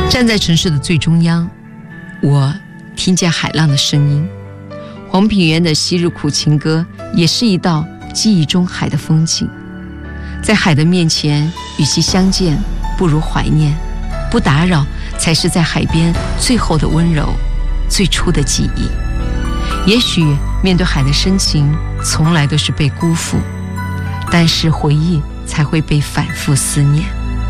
站在城市的最中央，我听见海浪的声音。黄品源的《昔日苦情歌》也是一道记忆中海的风景。在海的面前，与其相见，不如怀念。不打扰，才是在海边最后的温柔，最初的记忆。也许面对海的深情，从来都是被辜负，但是回忆才会被反复思念。